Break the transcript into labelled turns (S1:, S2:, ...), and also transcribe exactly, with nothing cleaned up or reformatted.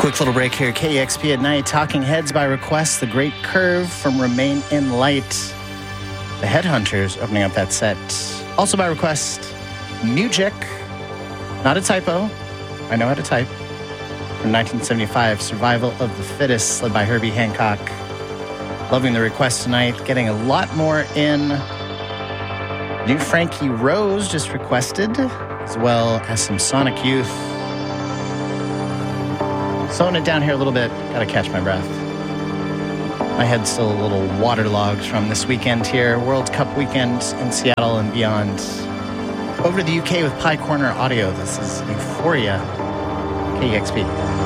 S1: Quick little break here. K E X P at night. Talking Heads by request. The Great Curve from Remain in Light. The Headhunters opening up that set. Also by request, Music. Not a typo. I know how to type. From nineteen seventy-five, Survival of the Fittest, led by Herbie Hancock. Loving the request tonight. Getting a lot more in. New Frankie Rose just requested, as well as some Sonic Youth. Slowing it down here a little bit. Gotta catch my breath. My head's still a little waterlogged from this weekend here. World Cup weekend in Seattle and beyond. Over to the U K with Pie Corner Audio. This is Euphoria. K E X P.